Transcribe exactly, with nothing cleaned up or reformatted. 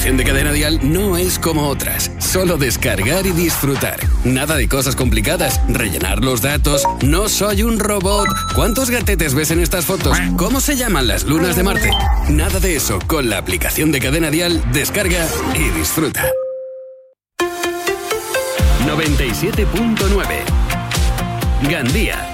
aplicación de Cadena Dial no es como otras. Solo descargar y disfrutar. Nada de cosas complicadas. Rellenar los datos. No soy un robot. ¿Cuántos gatetes ves en estas fotos? ¿Cómo se llaman las lunas de Marte? Nada de eso. Con la aplicación de Cadena Dial, descarga y disfruta. noventa y siete punto nueve Gandía.